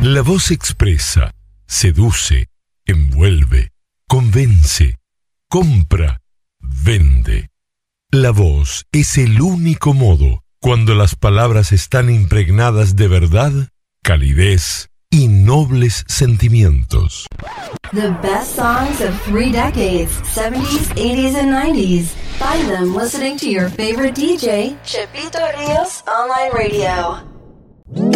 La voz expresa, seduce, envuelve, convence, compra, vende. La voz es el único modo cuando las palabras están impregnadas de verdad, calidez y nobles sentimientos. The best songs of 3 decades, 70s, 80s, and 90s. Find them listening to your favorite DJ, Chipito Rios Online Radio.